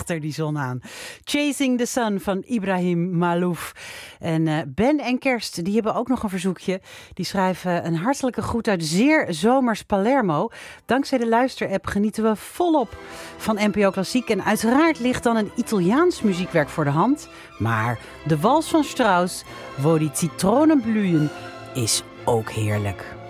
achter die zon aan. Chasing the Sun van Ibrahim Malouf. En Ben en Kerst, die hebben ook nog een verzoekje. Die schrijven een hartelijke groet uit zeer zomers Palermo. Dankzij de luisterapp genieten we volop van NPO Klassiek. En uiteraard ligt dan een Italiaans muziekwerk voor de hand. Maar de wals van Strauss, Wo die Zitronen blühen, is ook heerlijk.